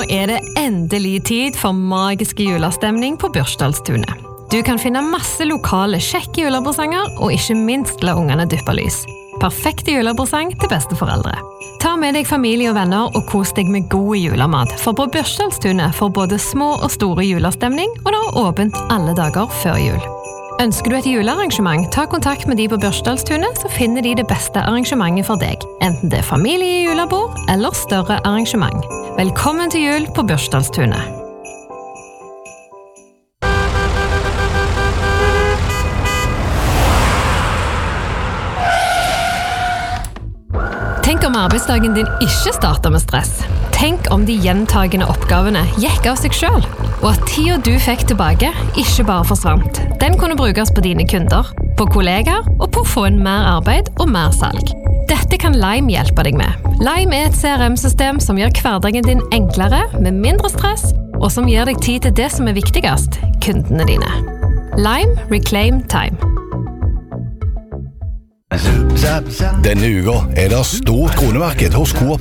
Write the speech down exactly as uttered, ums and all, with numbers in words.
er det endelig tid for magisk julestemning på Bjørsdalstunet. Du kan finne masse lokale kjekke juleborsanger, og ikke minst la ungene dyppe lys. Perfekte julebordsang til beste foreldre. Ta med deg familie og venner og kos deg med god julemat, for på Bjørsdalstunet får både små og store julestemning, og det er åpent alle dager før jul. Ønsker du et julearrangement, ta kontakt med de på Bjørsdalstunet, så finner de det beste arrangementet for deg, enten det er familie i julebord eller større arrangement. Velkommen til jul på Bjørsdalstunet. Tenk om arbeidsdagen din ikke starter med stress. Tenk om de gjentagende oppgavene gikk av seg selv, og at tida du fikk tilbake ikke bare forsvant. Den kunne brukes på dine kunder, på kollegaer og på å få en mer arbeid og mer salg. Dette kan Lime hjelpe deg med. Lime er et C R M-system som gjør hverdagen din enklere, med mindre stress, og som gir deg tid til det som er viktigst, kundene dine. Lime Reclaim Time. Denne uka er det stort kronemarked hos Coop